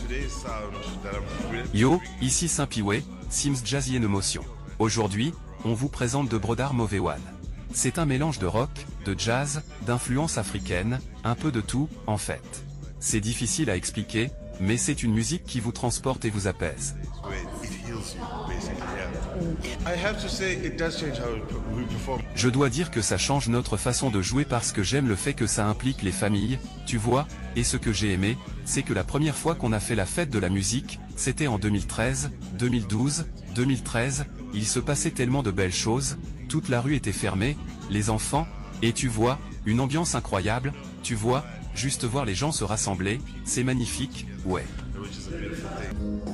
Yo, ici Saint-Piway, Sims Jazzy and Emotion. Aujourd'hui, on vous présente De Brodar Mauvais One. C'est un mélange de rock, de jazz, d'influences africaines, un peu de tout, en fait. C'est difficile à expliquer, mais c'est une musique qui vous transporte et vous apaise. Je dois dire que ça change notre façon de jouer parce que j'aime le fait que ça implique les familles, tu vois, et ce que j'ai aimé, c'est que la première fois qu'on a fait la fête de la musique, c'était en 2013, 2012, 2013, il se passait tellement de belles choses, toute la rue était fermée, les enfants, et tu vois, une ambiance incroyable, tu vois, juste voir les gens se rassembler, c'est magnifique, ouais.